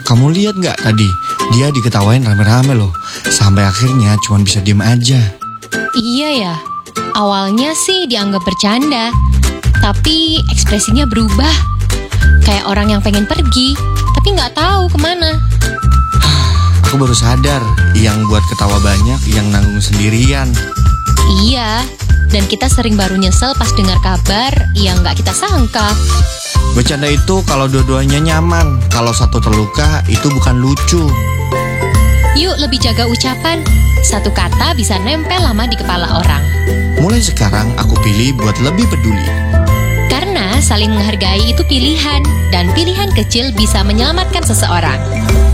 Kamu lihat gak tadi? Dia diketawain rame-rame loh. Sampai akhirnya cuma bisa diem aja. Iya ya, awalnya sih dianggap bercanda, tapi ekspresinya berubah. Kayak orang yang pengen pergi, tapi nggak tahu kemana. Aku baru sadar, yang buat ketawa banyak, yang nanggung sendirian. Iya, dan kita sering baru nyesel pas dengar kabar yang nggak kita sangka. Bercanda itu kalau dua-duanya nyaman. Kalau satu terluka, itu bukan lucu. Yuk lebih jaga ucapan. Satu kata bisa nempel lama di kepala orang. Mulai sekarang aku pilih buat lebih peduli. Karena saling menghargai itu pilihan, dan pilihan kecil bisa menyelamatkan seseorang.